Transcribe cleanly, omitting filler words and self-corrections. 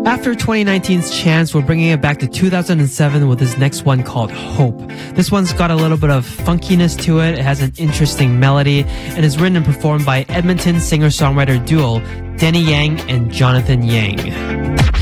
After 2019's Chance, we're bringing it back to 2007 with this next one called Hope. This one's got a little bit of funkiness to it. It has an interesting melody and is written and performed by Edmonton singer-songwriter duo Denny Yang and Jonathan Yang.